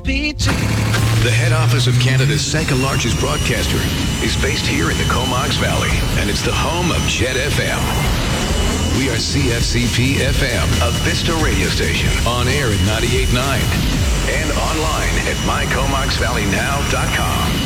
The head office of Canada's second largest broadcaster is based here in the Comox Valley, and it's the home of Jet FM. We are CFCP FM, a Vista radio station, on air at 98.9 and online at mycomoxvalleynow.com.